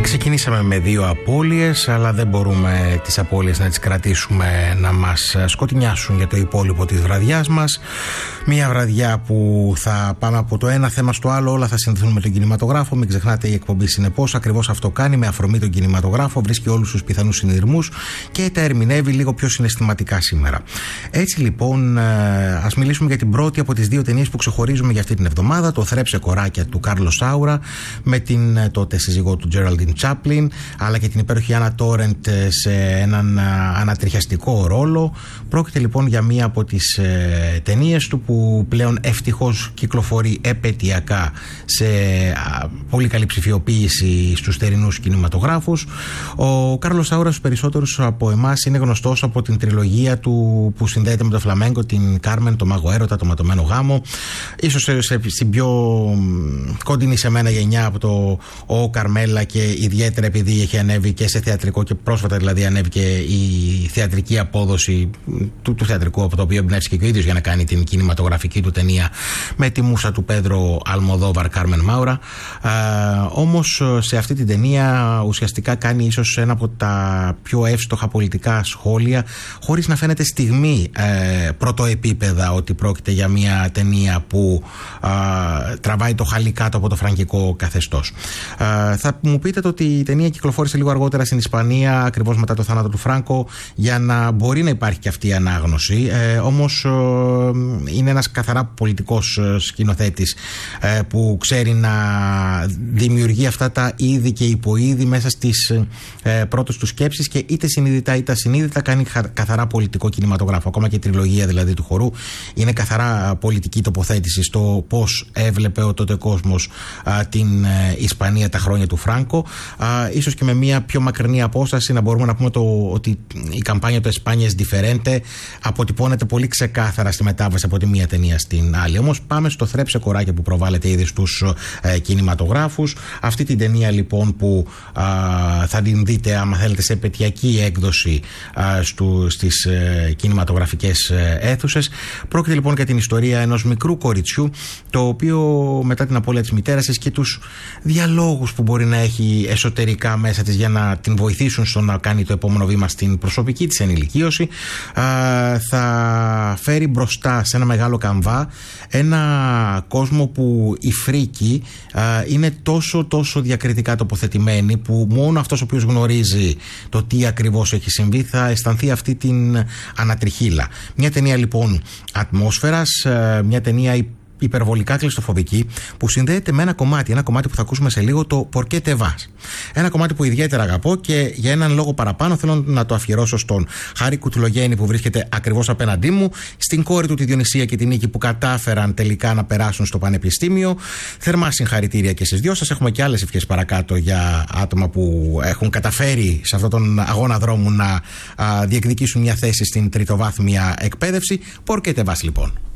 Ξεκινήσαμε με 2 απώλειες, αλλά δεν μπορούμε τις απώλειες να τις κρατήσουμε να μας σκοτεινιάσουν για το υπόλοιπο της βραδιάς μας. Μια βραδιά που θα πάμε από το ένα θέμα στο άλλο, όλα θα συνδεθούν με τον κινηματογράφο. Μην ξεχνάτε, η εκπομπή Συνεπώς ακριβώς αυτό κάνει, με αφορμή τον κινηματογράφο, βρίσκει όλους τους πιθανούς συνειρμούς και τα ερμηνεύει λίγο πιο συναισθηματικά σήμερα. Έτσι λοιπόν, ας μιλήσουμε για την πρώτη από τις 2 ταινίες που ξεχωρίζουμε για αυτή την εβδομάδα, το «Θρέψε κοράκια» του Κάρλος Σάουρα, με την τότε σύζυγό του Geraldine Chaplin, αλλά και την υπέροχη Άννα Τόρεντ σε έναν ανατριχιαστικό ρόλο. Πρόκειται λοιπόν για μία από τις ταινίες του που πλέον ευτυχώς κυκλοφορεί επαιτειακά σε πολύ καλή ψηφιοποίηση στους θερινούς κινηματογράφους. Ο Κάρλος Σάουρα στους περισσότερους από εμάς είναι γνωστός από την τριλογία του που συνδέεται με το φλαμέγκο, την Κάρμεν, το Μάγο Έρωτα, το Ματωμένο Γάμο. Ίσως στην πιο κοντινή σε μένα γενιά από το «Ο Καρμέλα», και ιδιαίτερα επειδή έχει ανέβει και σε θεατρικό, και πρόσφατα δηλαδή ανέβηκε η θεατρική απόδοση του θεατρικού, από το οποίο εμπνεύστηκε και ο ίδιος για να κάνει την κινηματογραφική του ταινία με τη μούσα του Πέδρο Αλμοδόβαρ, Κάρμεν Μάουρα. Όμως σε αυτή την ταινία ουσιαστικά κάνει ίσως ένα από τα πιο εύστοχα πολιτικά σχόλια, χωρίς να φαίνεται στιγμή πρωτοεπίπεδα ότι πρόκειται για μια ταινία που τραβάει το χαλί κάτω από το φραγκικό καθεστώς. Θα μου πείτε ότι η ταινία κυκλοφόρησε λίγο αργότερα στην Ισπανία, ακριβώς μετά το θάνατο του Φράνκο, για να μπορεί να υπάρχει και αυτή η ανάγνωση. Όμως είναι ένας καθαρά πολιτικός σκηνοθέτης που ξέρει να δημιουργεί αυτά τα είδη και υποείδη μέσα στις πρώτες του σκέψεις, και είτε συνείδητα είτε ασυνείδητα κάνει καθαρά πολιτικό κινηματογράφο. Ακόμα και η τριλογία δηλαδή του χορού είναι καθαρά πολιτική τοποθέτηση στο πώς έβλεπε ο τότε κόσμος την Ισπανία τα χρόνια του Φράνκο. Ίσως και με μια πιο μακρινή απόσταση να μπορούμε να πούμε ότι η καμπάνια του España Diferente αποτυπώνεται πολύ ξεκάθαρα στη μετάβαση από τη μία ταινία στην άλλη. Όμως πάμε στο «Θρέψε κοράκια» που προβάλλεται ήδη στους κινηματογράφους. Αυτή την ταινία λοιπόν που θα την δείτε, άμα θέλετε, σε επαιτειακή έκδοση στις κινηματογραφικές αίθουσες. Πρόκειται λοιπόν για την ιστορία ενός μικρού κοριτσιού, το οποίο μετά την απώλεια της μητέρας της και τους διαλόγους που μπορεί να έχει εσωτερικά μέσα της για να την βοηθήσουν στο να κάνει το επόμενο βήμα στην προσωπική της ενηλικίωση, θα φέρει μπροστά σε ένα μεγάλο καμβά ένα κόσμο που η φρίκη είναι τόσο διακριτικά τοποθετημένη, που μόνο αυτός ο οποίος γνωρίζει το τι ακριβώς έχει συμβεί θα αισθανθεί αυτή την ανατριχύλα. Μια ταινία λοιπόν ατμόσφαιρας, μια ταινία υπερβολικά κλειστοφοβική, που συνδέεται με ένα κομμάτι που θα ακούσουμε σε λίγο, το «Por qué te vas». Ένα κομμάτι που ιδιαίτερα αγαπώ και για έναν λόγο παραπάνω θέλω να το αφιερώσω στον Χάρη Κουτουλογέννη, που βρίσκεται ακριβώς απέναντί μου, στην κόρη του τη Διονυσία και την Νίκη, που κατάφεραν τελικά να περάσουν στο πανεπιστήμιο. Θερμά συγχαρητήρια και στις δυο σας. Έχουμε και άλλες ευχές παρακάτω για άτομα που έχουν καταφέρει σε αυτόν τον αγώνα δρόμου να διεκδικήσουν μια θέση στην τριτοβάθμια εκπαίδευση. «Por qué te vas» λοιπόν.